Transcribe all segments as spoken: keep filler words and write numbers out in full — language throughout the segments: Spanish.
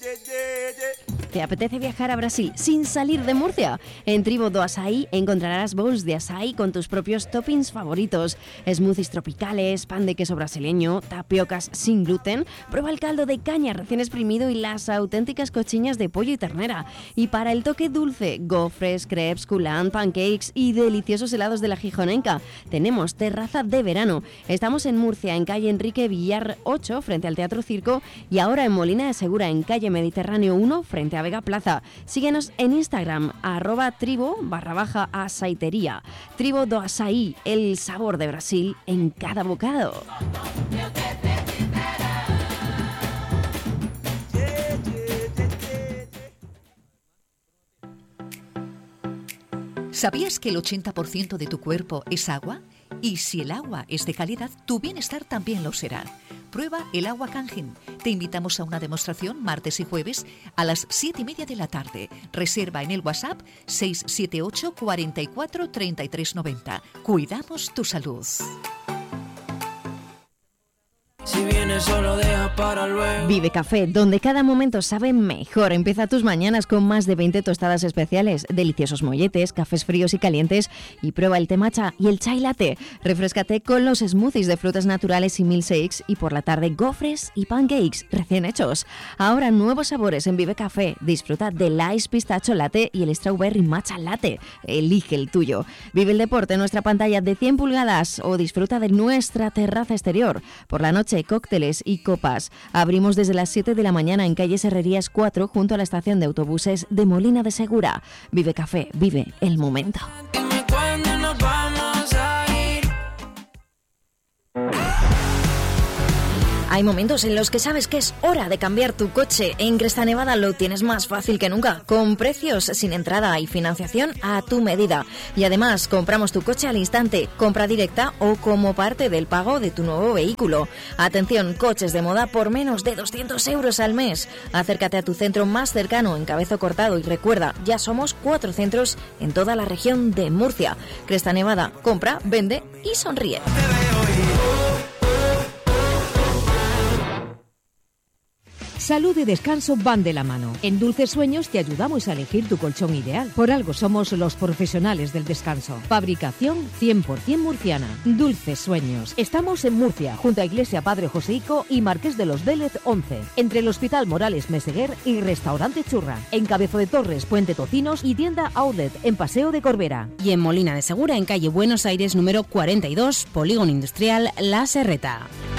¿Te apetece viajar a Brasil sin salir de Murcia? En Tribo do Açaí encontrarás bowls de açaí con tus propios toppings favoritos, smoothies tropicales, pan de queso brasileño, tapiocas sin gluten. Prueba el caldo de caña recién exprimido y las auténticas cochiñas de pollo y ternera. Y para el toque dulce, gofres, crepes, coulant, pancakes y deliciosos helados de la Gijonenca. Tenemos terraza de verano. Estamos en Murcia, en calle Enrique Villar ocho, frente al Teatro Circo, y ahora en Molina de Segura, en calle Mediterráneo uno, frente a Vega Plaza. Síguenos en Instagram, arroba tribo barra baja asaitería. Tribo do Açaí, el sabor de Brasil en cada bocado. ¿Sabías que el ochenta por ciento de tu cuerpo es agua? Y si el agua es de calidad, tu bienestar también lo será. Prueba el agua Kangen. Te invitamos a una demostración martes y jueves a las siete y media de la tarde. Reserva en el WhatsApp seis siete ocho, cuarenta y cuatro, treinta y tres noventa. Cuidamos tu salud. Si vienes solo deja para luego. Vive Café, donde cada momento sabe mejor. Empieza tus mañanas con más de veinte tostadas especiales, deliciosos molletes, cafés fríos y calientes, y prueba el té matcha y el chai latte. Refréscate con los smoothies de frutas naturales y milkshakes, y por la tarde gofres y pancakes recién hechos. Ahora nuevos sabores en Vive Café. Disfruta del ice pistacho latte y el strawberry matcha latte. Elige el tuyo. Vive el deporte en nuestra pantalla de cien pulgadas o disfruta de nuestra terraza exterior. Por la noche, cócteles y copas. Abrimos desde las siete de la mañana en calle Serrerías cuatro, junto a la estación de autobuses de Molina de Segura. Vive Café, vive el momento. Dime cuándo nos vamos a ir. Hay momentos en los que sabes que es hora de cambiar tu coche. En Cresta Nevada lo tienes más fácil que nunca, con precios sin entrada y financiación a tu medida. Y además, compramos tu coche al instante, compra directa o como parte del pago de tu nuevo vehículo. Atención, coches de moda por menos de doscientos euros al mes. Acércate a tu centro más cercano en Cabezo Cortado y recuerda, ya somos cuatro centros en toda la región de Murcia. Cresta Nevada, compra, vende y sonríe. Salud y descanso van de la mano. En Dulces Sueños te ayudamos a elegir tu colchón ideal. Por algo somos los profesionales del descanso. Fabricación cien por ciento murciana. Dulces Sueños. Estamos en Murcia, junto a Iglesia Padre Joseico y Marqués de los Vélez once. Entre el Hospital Morales Meseguer y Restaurante Churra. En Cabezo de Torres, Puente Tocinos y tienda Outlet en Paseo de Corbera. Y en Molina de Segura, en calle Buenos Aires número cuarenta y dos, Polígono Industrial La Serreta.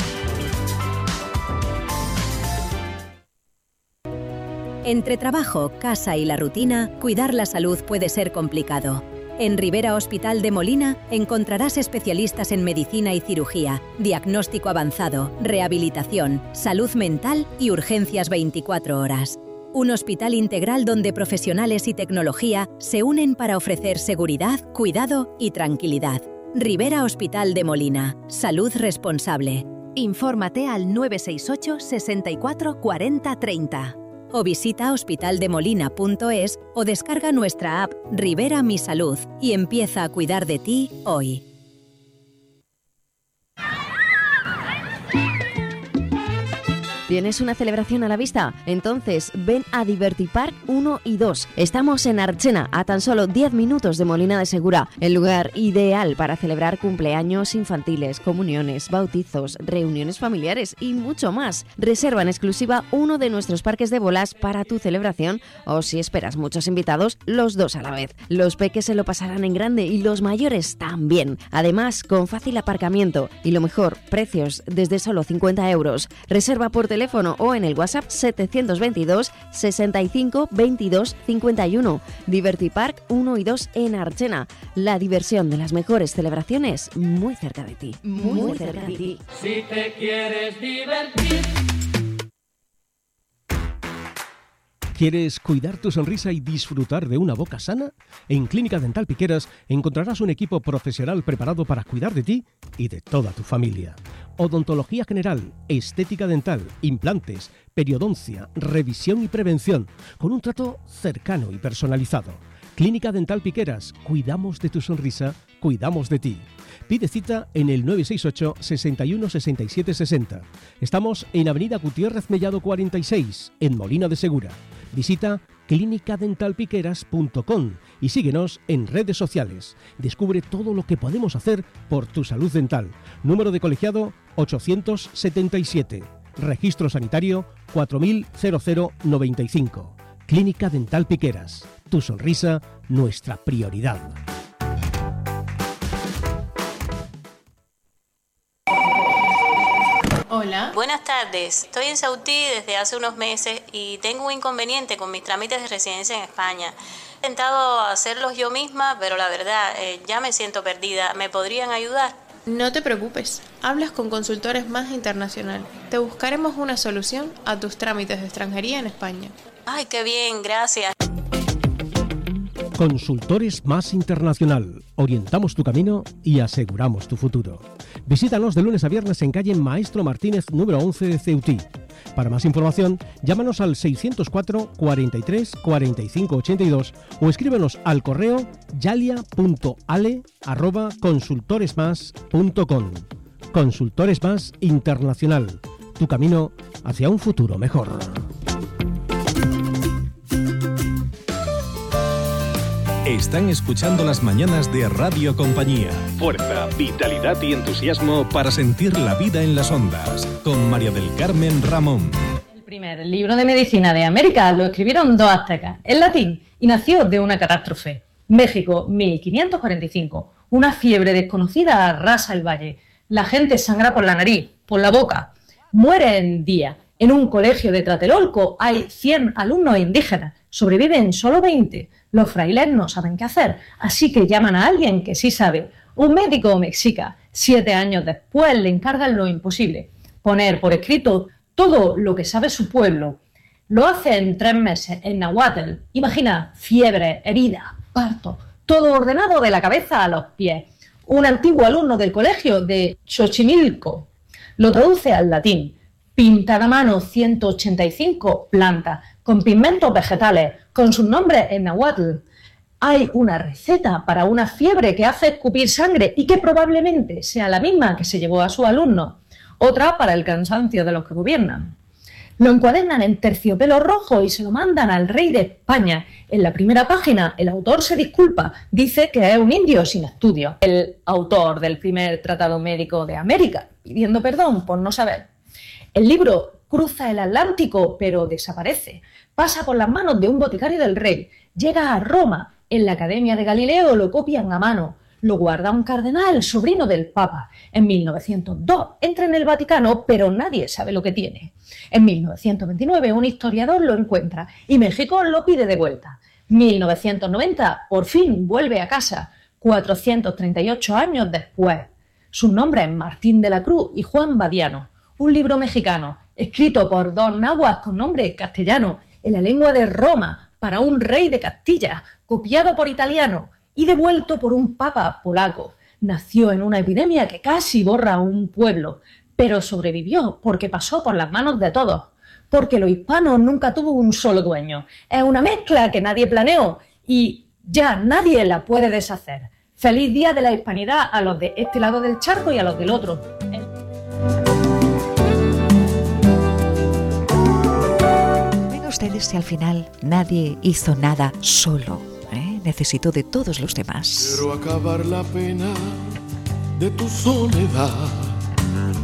Entre trabajo, casa y la rutina, cuidar la salud puede ser complicado. En Rivera Hospital de Molina encontrarás especialistas en medicina y cirugía, diagnóstico avanzado, rehabilitación, salud mental y urgencias veinticuatro horas. Un hospital integral donde profesionales y tecnología se unen para ofrecer seguridad, cuidado y tranquilidad. Rivera Hospital de Molina. Salud responsable. Infórmate al nueve seis ocho, sesenta y cuatro, cuarenta, treinta. O visita hospitaldemolina punto es o descarga nuestra app Rivera Mi Salud y empieza a cuidar de ti hoy. ¿Tienes una celebración a la vista? Entonces ven a Divertipark uno y dos. Estamos en Archena, a tan solo diez minutos de Molina de Segura, el lugar ideal para celebrar cumpleaños infantiles, comuniones, bautizos, reuniones familiares y mucho más. Reserva en exclusiva uno de nuestros parques de bolas para tu celebración, o si esperas muchos invitados, los dos a la vez. Los peques se lo pasarán en grande y los mayores también. Además, con fácil aparcamiento y lo mejor, precios desde solo cincuenta euros. Reserva por teléfono o en el WhatsApp setecientos veintidós, sesenta y cinco, veintidós, cincuenta y uno. Divertipark uno y dos en Archena. La diversión de las mejores celebraciones muy cerca de ti. Muy, muy cerca, cerca de ti. Si te quieres divertir. ¿Quieres cuidar tu sonrisa y disfrutar de una boca sana? En Clínica Dental Piqueras encontrarás un equipo profesional preparado para cuidar de ti y de toda tu familia. Odontología general, estética dental, implantes, periodoncia, revisión y prevención, con un trato cercano y personalizado. Clínica Dental Piqueras, cuidamos de tu sonrisa, cuidamos de ti. Pide cita en el nueve seis ocho, sesenta y uno, sesenta y siete, sesenta. Estamos en Avenida Gutiérrez Mellado cuarenta y seis, en Molina de Segura. Visita clínica dental piqueras punto com y síguenos en redes sociales. Descubre todo lo que podemos hacer por tu salud dental. Número de colegiado ochocientos setenta y siete. Registro sanitario cuatro mil noventa y cinco. Clínica Dental Piqueras. Tu sonrisa, nuestra prioridad. Hola. Buenas tardes. Estoy en Sautí desde hace unos meses y tengo un inconveniente con mis trámites de residencia en España. He intentado hacerlos yo misma, pero la verdad, eh, ya me siento perdida. ¿Me podrían ayudar? No te preocupes. Hablas con Consultores Más Internacional. Te buscaremos una solución a tus trámites de extranjería en España. Ay, qué bien, gracias. Consultores Más Internacional. Orientamos tu camino y aseguramos tu futuro. Visítanos de lunes a viernes en calle Maestro Martínez, número once de Ceutí. Para más información, llámanos al seiscientos cuatro, cuarenta y tres, cuarenta y cinco, ochenta y dos o escríbenos al correo yalia punto ale arroba consultoresmas punto com. Consultores Más Internacional. Tu camino hacia un futuro mejor. Están escuchando las mañanas de Radio Compañía. Fuerza, vitalidad y entusiasmo para sentir la vida en las ondas. Con María del Carmen Ramón. El primer libro de medicina de América lo escribieron dos aztecas, en latín, y nació de una catástrofe. México, mil quinientos cuarenta y cinco. Una fiebre desconocida arrasa el valle. La gente sangra por la nariz, por la boca. Muere en día. En un colegio de Tlatelolco hay cien alumnos indígenas. Sobreviven solo veinte. Los frailes no saben qué hacer, así que llaman a alguien que sí sabe. Un médico mexica. Siete años después le encargan lo imposible. Poner por escrito todo lo que sabe su pueblo. Lo hace en tres meses, en náhuatl. Imagina, fiebre, herida, parto, todo ordenado de la cabeza a los pies. Un antiguo alumno del colegio de Xochimilco lo traduce al latín. Pintan a mano ciento ochenta y cinco plantas con pigmentos vegetales, con sus nombres en náhuatl. Hay una receta para una fiebre que hace escupir sangre y que probablemente sea la misma que se llevó a sus alumnos. Otra para el cansancio de los que gobiernan. Lo encuadernan en terciopelo rojo y se lo mandan al rey de España. En la primera página, el autor se disculpa, dice que es un indio sin estudios. El autor del primer tratado médico de América, pidiendo perdón por no saber. El libro cruza el Atlántico, pero desaparece. Pasa por las manos de un boticario del rey. Llega a Roma. En la Academia de Galileo lo copian a mano. Lo guarda un cardenal, sobrino del Papa. En mil novecientos dos entra en el Vaticano, pero nadie sabe lo que tiene. En mil novecientos veintinueve un historiador lo encuentra y México lo pide de vuelta. mil novecientos noventa, por fin vuelve a casa, cuatrocientos treinta y ocho años después. Sus nombres Martín de la Cruz y Juan Badiano. Un libro mexicano, escrito por dos nahuas con nombre castellano, en la lengua de Roma, para un rey de Castilla, copiado por italiano y devuelto por un papa polaco. Nació en una epidemia que casi borra a un pueblo, pero sobrevivió porque pasó por las manos de todos, porque lo hispano nunca tuvo un solo dueño. Es una mezcla que nadie planeó y ya nadie la puede deshacer. Feliz Día de la Hispanidad a los de este lado del charco y a los del otro. Ustedes si al final nadie hizo nada solo, ¿eh? Necesitó de todos los demás. Quiero acabar la pena de tu soledad.